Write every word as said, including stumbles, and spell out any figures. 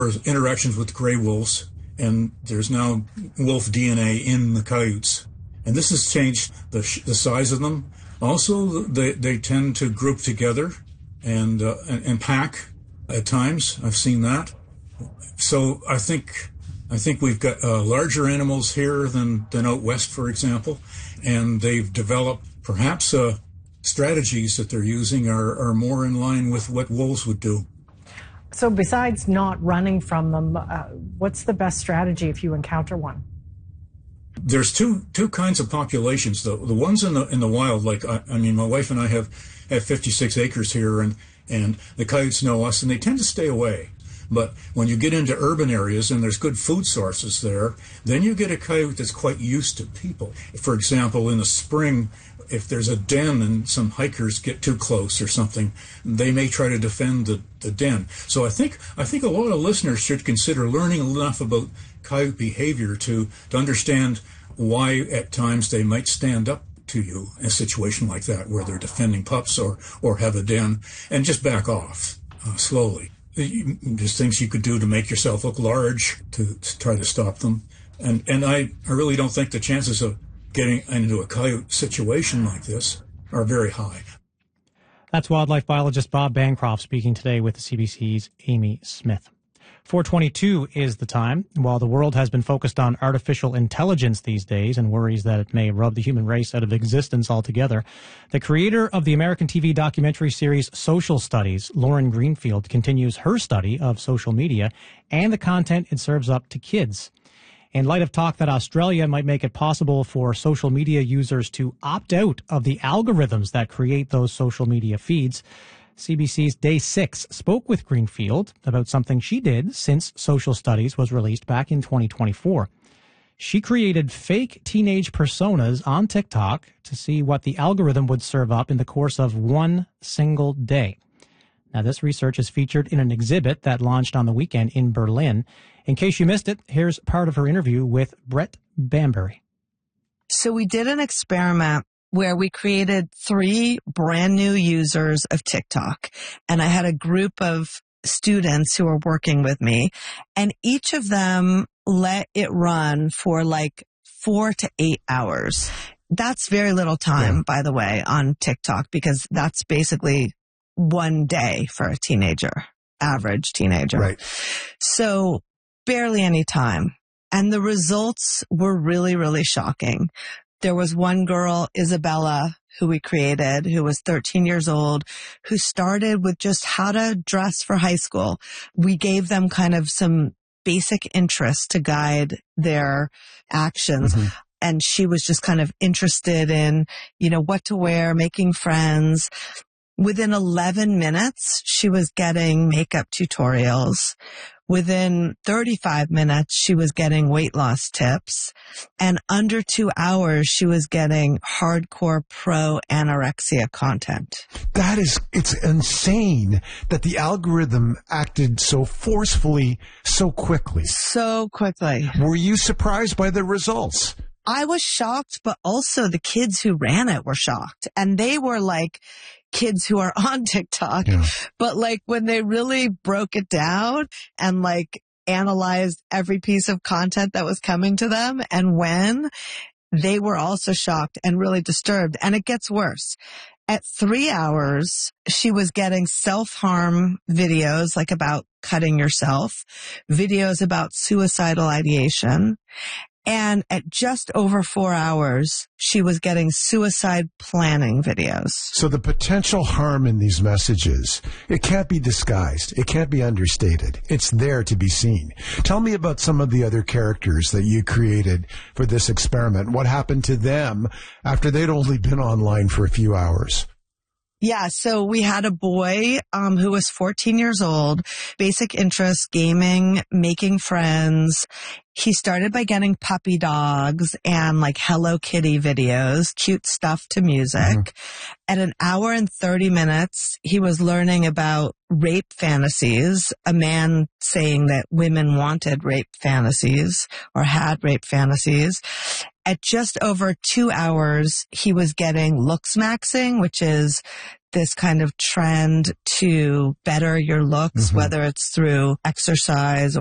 interactions with gray wolves, and there's now wolf D N A in the coyotes. And this has changed the, sh- the size of them. Also, they, they tend to group together and, uh, and and pack at times. I've seen that. So I think I think we've got uh, larger animals here than, than out west, for example, and they've developed perhaps uh, strategies that they're using are, are more in line with what wolves would do. So besides not running from them, uh, what's the best strategy if you encounter one? There's two two kinds of populations. The the ones in the in the wild, like I, I mean, my wife and I have have fifty-six acres here, and and the coyotes know us, and they tend to stay away. But when you get into urban areas and there's good food sources there, then you get a coyote that's quite used to people. For example, in the spring, if there's a den and some hikers get too close or something, they may try to defend the, the den. So I think I think a lot of listeners should consider learning enough about coyote behavior to, to understand why at times they might stand up to you in a situation like that where they're defending pups or, or have a den, and just back off uh, slowly. There's things you could do to make yourself look large to, to try to stop them. And and I, I really don't think the chances of getting into a coyote situation like this are very high. That's wildlife biologist Bob Bancroft speaking today with the C B C's Amy Smith. four twenty-two is the time. While the world has been focused on artificial intelligence these days and worries that it may rub the human race out of existence altogether, the creator of the American T V documentary series Social Studies, Lauren Greenfield, continues her study of social media and the content it serves up to kids. In light of talk that Australia might make it possible for social media users to opt out of the algorithms that create those social media feeds, C B C's Day six spoke with Greenfield about something she did since Social Studies was released back in twenty twenty-four. She created fake teenage personas on TikTok to see what the algorithm would serve up in the course of one single day. Now, this research is featured in an exhibit that launched on the weekend in Berlin. In case you missed it, here's part of her interview with Brett Bambury. So we did an experiment where we created three brand new users of TikTok. And I had a group of students who were working with me, and each of them let it run for like four to eight hours. That's very little time, yeah. by the way, on TikTok, because that's basically one day for a teenager, average teenager. Right. So barely any time. And the results were really, really shocking. There was one girl, Isabella, who we created, who was thirteen years old, who started with just how to dress for high school. We gave them kind of some basic interests to guide their actions. Mm-hmm. And she was just kind of interested in, you know, what to wear, making friends. Within eleven minutes, she was getting makeup tutorials. Within thirty-five minutes, she was getting weight loss tips. And under two hours, she was getting hardcore pro anorexia content. That is, it's insane that the algorithm acted so forcefully, so quickly. So quickly. Were you surprised by the results? I was shocked, but also the kids who ran it were shocked. And they were like kids who are on TikTok. Yeah. But like when they really broke it down and like analyzed every piece of content that was coming to them and when, they were also shocked and really disturbed. And it gets worse. At three hours, she was getting self-harm videos like about cutting yourself, videos about suicidal ideation. And at just over four hours, she was getting suicide planning videos. So the potential harm in these messages, it can't be disguised. It can't be understated. It's there to be seen. Tell me about some of the other characters that you created for this experiment. What happened to them after they'd only been online for a few hours? Yeah, so we had a boy um who was fourteen years old, basic interests, gaming, making friends. He started by getting puppy dogs and like Hello Kitty videos, cute stuff to music. Mm-hmm. At an hour and thirty minutes, he was learning about rape fantasies, a man saying that women wanted rape fantasies or had rape fantasies. At just over two hours, he was getting looks maxing, which is this kind of trend to better your looks, mm-hmm. whether it's through exercise